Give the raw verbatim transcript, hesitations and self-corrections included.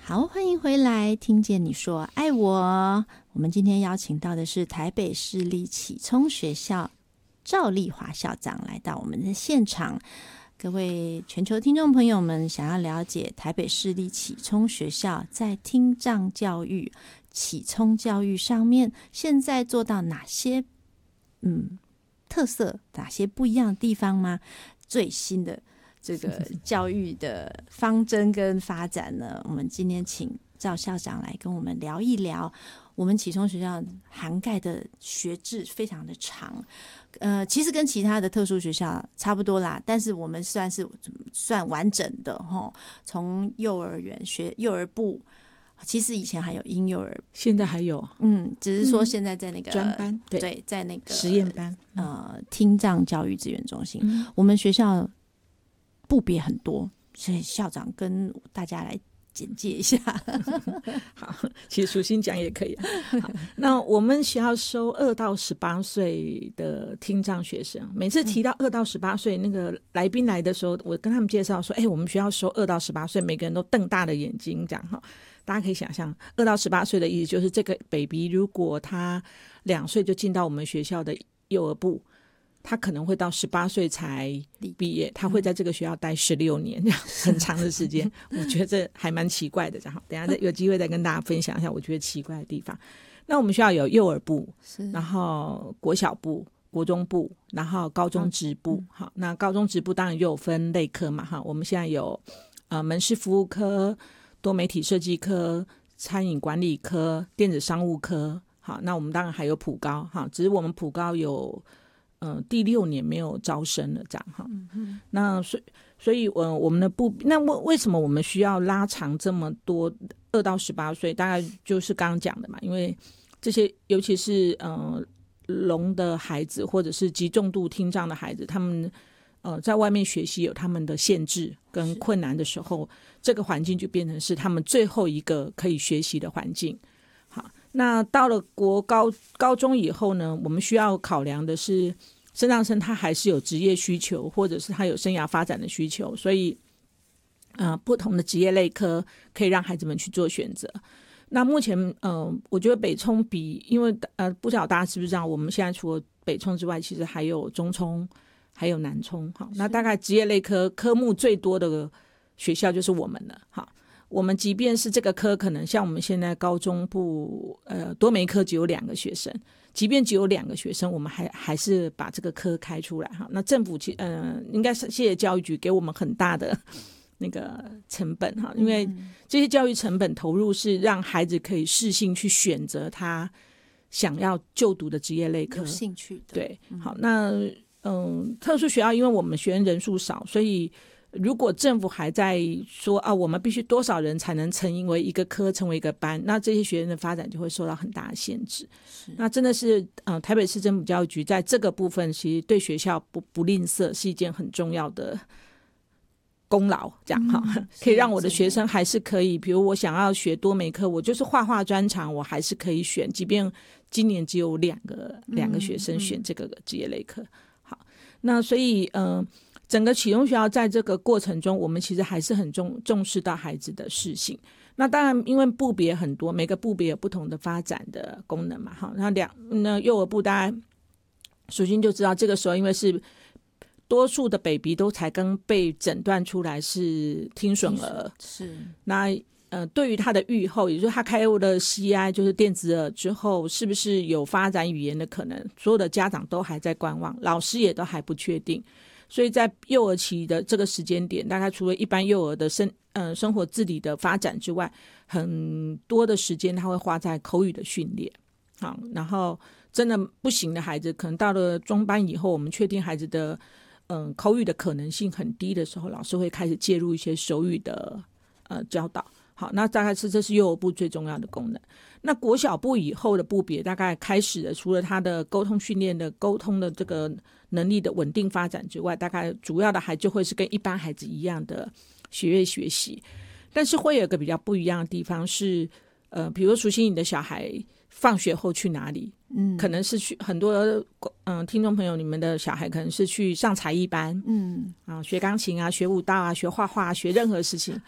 好，欢迎回来，听见你说爱我。我们今天邀请到的是台北市立启聪学校赵丽华校长来到我们的现场。各位全球听众朋友们，想要了解台北市立启聪学校在听障教育、启聪教育上面现在做到哪些嗯特色，哪些不一样的地方吗？最新的这个教育的方针跟发展呢，我们今天请赵校长来跟我们聊一聊。我们启聪学校涵盖的学制非常的长，呃，其实跟其他的特殊学校差不多啦，但是我们算是算完整的齁，从幼儿园学幼儿部，其实以前还有婴幼儿， 现在还有， 嗯，只是说现在在那个专班，对， 对，在那个实验班， 呃，听障教育资源中心，嗯，我们学校部别很多，所以校长跟大家来简介一下。 好，其实舒心讲也可以。好，那我们学校收二到十八岁的听障学生，每次提到二到十八岁，那个来宾来的时候，我跟他们介绍说，哎、欸，我们学校收二到十八岁，每个人都瞪大的眼睛，这样哈。大家可以想象，二到十八岁的意思就是这个 baby 如果他两岁就进到我们学校的幼儿部，他可能会到十八岁才毕业，他会在这个学校待十六年，这样很长的时间。我觉得这还蛮奇怪的，然后等一下有机会再跟大家分享一下我觉得奇怪的地方。那我们学校有幼儿部，然后国小部、国中部，然后高中职部。好，那高中职部当然就有分类科嘛，哈，我们现在有呃门市服务科、多媒体设计科、餐饮管理科、电子商务科。好，那我们当然还有普高，哈，只是我们普高有呃，第六年没有招生了，这样哈。嗯、那所以，所以，呃，我们的部那为为什么我们需要拉长这么多二到十八岁？大概就是刚刚讲的嘛，因为这些尤其是呃聋的孩子或者是极重度听障的孩子，他们呃在外面学习有他们的限制跟困难的时候，这个环境就变成是他们最后一个可以学习的环境。好，那到了国高高中以后呢，我们需要考量的是身障生他还是有职业需求，或者是他有生涯发展的需求，所以呃不同的职业类科可以让孩子们去做选择。那目前呃我觉得北冲比，因为呃不知道大家知不知道，我们现在除了北冲之外，其实还有中冲还有南冲。好，那大概职业类科科目最多的学校就是我们了。好，我们即便是这个科，可能像我们现在高中部呃多媒科只有两个学生，即便只有两个学生，我们还还是把这个科开出来哈。那政府其呃应该是谢谢教育局给我们很大的那个成本哈，因为这些教育成本投入是让孩子可以适性去选择他想要就读的职业类科， 有兴趣的。 对，好，那嗯特殊学校因为我们学生人数少，所以如果政府还在说啊，我们必须多少人才能成为一个科，成为一个班，那这些学生的发展就会受到很大的限制。那真的是呃，台北市政府教育局在这个部分其实对学校不不吝啬，是一件很重要的功劳，这样哈、嗯，可以让我的学生还是可以，比如我想要学多媒科，我就是画画专长，我还是可以选，即便今年只有两个两个学生选这个职业类科。好，那所以呃。整个启聪学校在这个过程中，我们其实还是很重重视到孩子的适性。那当然，因为部别很多，每个部别有不同的发展的功能嘛。哈，那两那幼儿部大家首先就知道，这个时候因为是多数的 baby 都才刚被诊断出来是听损儿， 是那呃，对于他的预后，也就是他开入了 C I 就是电子耳之后，是不是有发展语言的可能，所有的家长都还在观望，老师也都还不确定。所以在幼儿期的这个时间点，大概除了一般幼儿的生呃生活自理的发展之外，很多的时间他会花在口语的训练。好，然后真的不行的孩子，可能到了中班以后，我们确定孩子的嗯、呃、口语的可能性很低的时候，老师会开始介入一些手语的呃教导。好，那大概是这是幼儿部最重要的功能。那国小部以后的部别大概开始的，除了他的沟通训练的沟通的这个能力的稳定发展之外，大概主要的还就会是跟一般孩子一样的学业学习。但是会有一个比较不一样的地方是呃，比如熟悉你的小孩放学后去哪里，嗯，可能是去很多嗯、呃、听众朋友，你们的小孩可能是去上才艺班，嗯啊，学钢琴啊，学舞蹈啊，学画画啊，学任何事情，